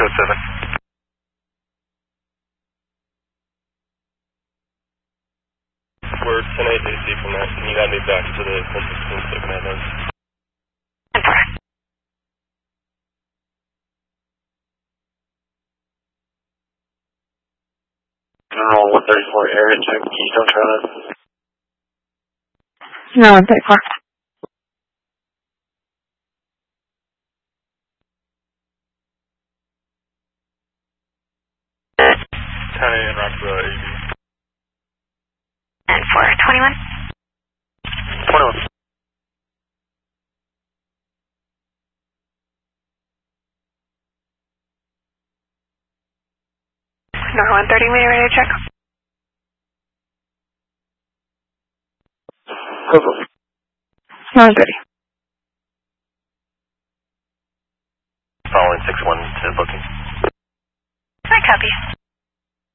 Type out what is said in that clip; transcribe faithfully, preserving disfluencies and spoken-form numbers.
code seven. We're ten eight A C from that. Can you add me back to the one sixteen so I can add those? General one thirty-four area check, Keystone Charlotte. No, one thirty-four. ten A and Rockville A D. And four twenty-one. twenty-one. Number one thirty, may I radio check? Google. one thirty. Following six one to booking. I copy.